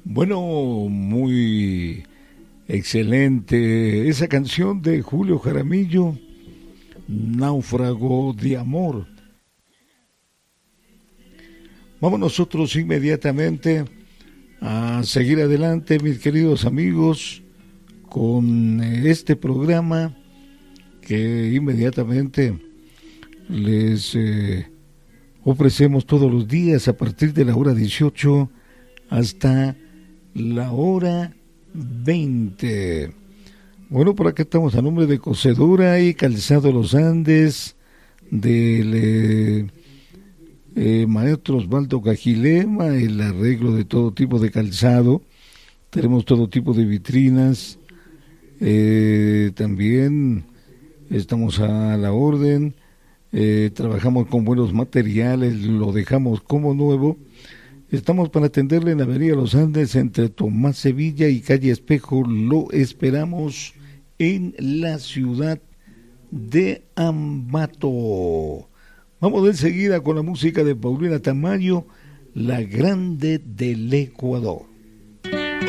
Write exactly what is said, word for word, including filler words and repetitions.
Bueno, muy excelente esa canción de Julio Jaramillo, Náufrago de Amor. Vamos nosotros inmediatamente a seguir adelante, mis queridos amigos, con este programa que inmediatamente les eh, ofrecemos todos los días a partir de la hora dieciocho hasta la hora veinte. Bueno, por acá estamos a nombre de Cocedura y Calzado Los Andes, del eh, eh, maestro Osvaldo Cajilema, el arreglo de todo tipo de calzado. Tenemos todo tipo de vitrinas, eh, también estamos a la orden, eh, trabajamos con buenos materiales, lo dejamos como nuevo. Estamos para atenderle en la Avenida Los Andes, entre Tomás Sevilla y Calle Espejo. Lo esperamos en la ciudad de Ambato. Vamos de enseguida con la música de Paulina Tamayo, La Grande del Ecuador.